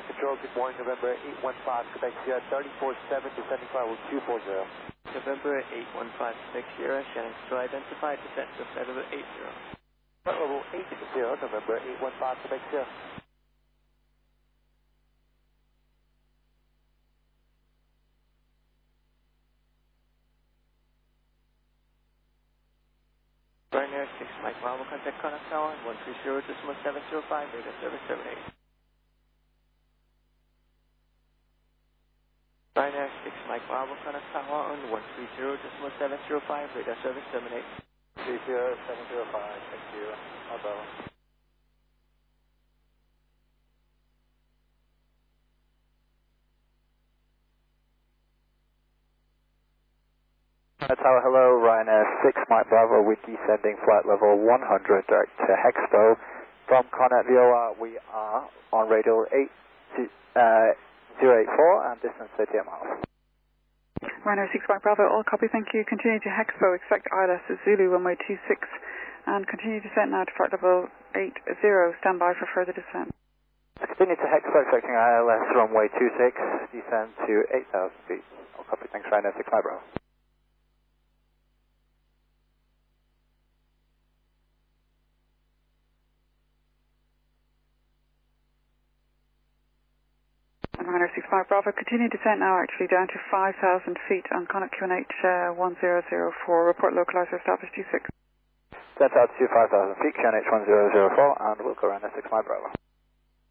Control, good morning, November 815, Quebec Sierra, 347, descending flight level 240. November 815, Quebec Sierra, Shannon Control identified, descent to flight level 80. Flight level 80, November 815, Quebec Sierra. Ryanair 6 Mike Bravo, contact Connaught Tower, 130.705, radar service 78. Ryanair 6 Mike Bravo, Connaught Tower, on 130.705, radar service 78. 30705, thank you. Bravo. Tower, hello, Ryanair 6 Mike Bravo with descending flight level 100 direct to Hexpo. From Connaught VOR, we are on radio 084 and distance 38 miles. Ryanair 6 Mike Bravo, all copy, thank you. Continue to Hexpo, expect ILS Zulu runway 26 and continue descent now to flight level 80, stand by for further descent. Continue to Hexpo, expecting ILS runway 26, descend to 8,000 feet. All copy, thanks Ryanair 6 Mike Bravo. Ryanair 6 Mike Bravo, continue descent now actually down to 5,000 feet on Connaught QNH 1004. Report localizer established 26. Descent out to 5,000 feet, QNH 1004, and we'll go around 6 Mike Bravo.